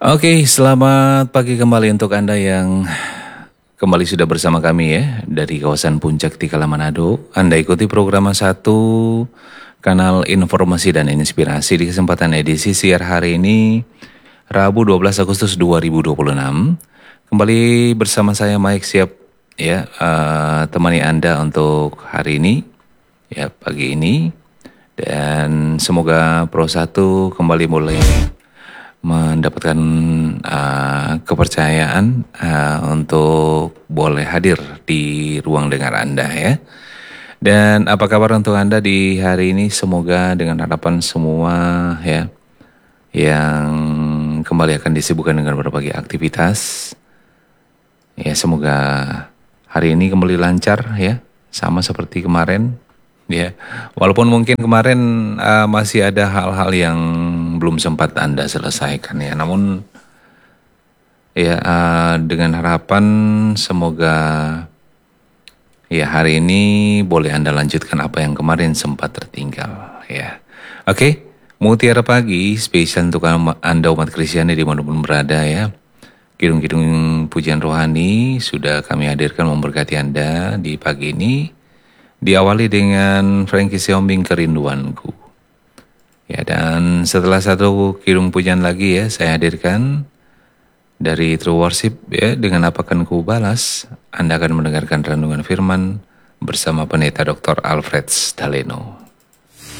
Oke, selamat pagi kembali untuk Anda yang kembali sudah bersama kami ya dari kawasan Puncak Tikala Manado. Anda ikuti program satu kanal informasi dan inspirasi di kesempatan edisi siar hari ini Rabu 12 Agustus 2026. Kembali bersama saya Mike siap ya temani Anda untuk hari ini ya pagi ini dan semoga Pro 1 kembali boleh mendapatkan kepercayaan untuk boleh hadir di ruang dengar Anda ya. Dan apa kabar untuk Anda di hari ini? Semoga dengan harapan semua ya yang kembali akan disibukkan dengan berbagai aktivitas. Ya semoga hari ini kembali lancar ya, sama seperti kemarin ya. Walaupun mungkin kemarin masih ada hal-hal yang belum sempat Anda selesaikan ya. Namun ya dengan harapan semoga ya hari ini boleh Anda lanjutkan apa yang kemarin sempat tertinggal ya. Oke, Mutiara Pagi spesial untuk Anda umat Kristiani dimanapun berada ya. Kidung-kidung pujian rohani sudah kami hadirkan memberkati Anda di pagi ini. Diawali dengan Frankie Siombing Kerinduanku. Ya, dan setelah satu kidung pujian lagi ya saya hadirkan dari True Worship ya dengan apakan ku balas. Anda akan mendengarkan renungan firman bersama Pendeta Dr. Alfred Staleno.